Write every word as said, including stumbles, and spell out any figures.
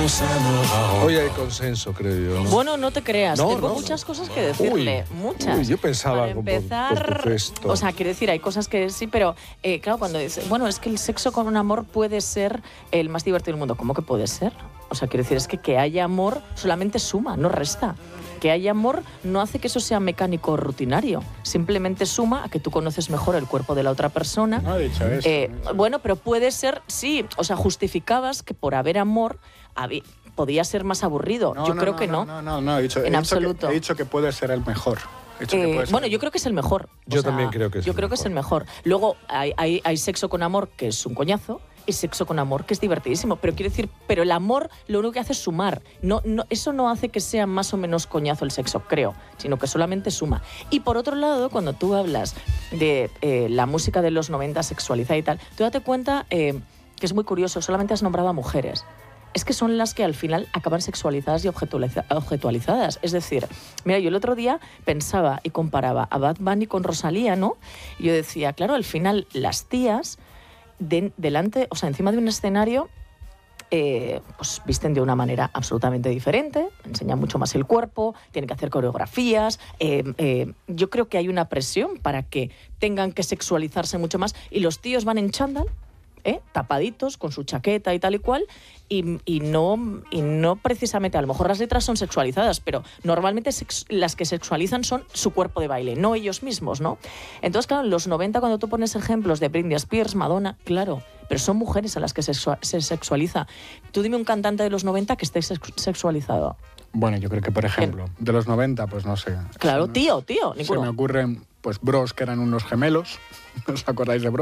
Hoy hay consenso, creo yo, ¿no? Bueno, no te creas. No, Tengo no, muchas no. cosas que decirle. Uy, muchas. uy, yo pensaba Para por- empezar, por tu gesto. o sea, quiero decir, hay cosas que sí, pero eh, claro, cuando dice, bueno, es que el sexo con un amor puede ser el más divertido del mundo. ¿Cómo que puede ser? O sea, quiero decir, es que que haya amor solamente suma, no resta. Que haya amor no hace que eso sea mecánico o rutinario. Simplemente suma a que tú conoces mejor el cuerpo de la otra persona. No he dicho eso. Eh, no he dicho bueno, pero puede ser, sí, o sea, justificabas que por haber amor había- podía ser más aburrido. No, yo no, creo no, que no. No, no, no, he dicho, En he dicho absoluto. Que, he dicho que puede ser el mejor. He dicho que Eh, puede ser bueno, el yo creo que es el mejor. O Yo sea, también creo que es Yo el creo que es el mejor. Luego hay, hay, hay sexo con amor, que es un coñazo, y sexo con amor, que es divertidísimo. Pero quiero decir, pero el amor lo único que hace es sumar. No, no, eso no hace que sea más o menos coñazo el sexo, creo, sino que solamente suma. Y por otro lado, cuando tú hablas de eh, la música de los noventa sexualizada y tal, tú date cuenta eh, que es muy curioso, solamente has nombrado a mujeres. Es que son las que al final acaban sexualizadas y objetualiza- objetualizadas. Es decir, mira, yo el otro día pensaba y comparaba a Bad Bunny con Rosalía, ¿no? Y yo decía, claro, al final las tías, de- delante, o sea, encima de un escenario, eh, pues visten de una manera absolutamente diferente, enseñan mucho más el cuerpo, tienen que hacer coreografías. Eh, eh, yo creo que hay una presión para que tengan que sexualizarse mucho más y los tíos van en chándal, ¿eh? tapaditos, con su chaqueta y tal y cual, y, y, no, y no precisamente, a lo mejor las letras son sexualizadas, pero normalmente sex, las que sexualizan son su cuerpo de baile, no ellos mismos, ¿no? Entonces, claro, en los noventa, cuando tú pones ejemplos de Britney Spears, Madonna, claro, pero son mujeres a las que se, se sexualiza. Tú dime un cantante de los noventa que esté sex, sexualizado. Bueno, yo creo que, por ejemplo, de los noventa, pues no sé. Claro, Se me- tío, tío, ninguno. Se me ocurren, pues, Bros, que eran unos gemelos. ¿Os acordáis de Bros?